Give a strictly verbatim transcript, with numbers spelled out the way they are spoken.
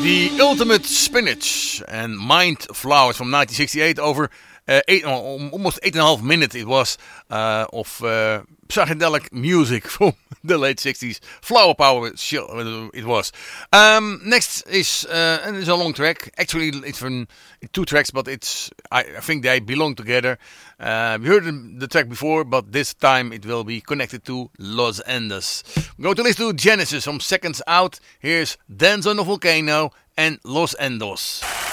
The Ultimate Spinach and Mind Flowers from nineteen sixty-eight. Over uh, eight, almost eight and a half minutes it was uh, of uh, psychedelic music from the late sixties. Flower Power it was. Um, next is uh, and it's a long track. Actually, it's from two tracks, but it's I, I think they belong together. Uh, we heard the track before, but this time it will be connected to Los Andes. We're going to listen to Genesis from Seconds Out. Here's Dance on a Volcano and Los Andes.